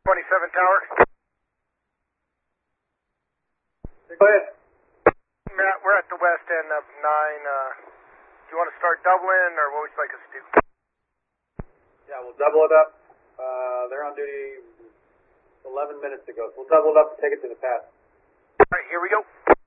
27 Tower. Go ahead. Matt, we're at the west end of 9. Do you want to start doubling, or what would you like us to do? Yeah, we'll double it up. They're on duty 11 minutes ago, so we'll double it up and take it to the pass. All right, here we go.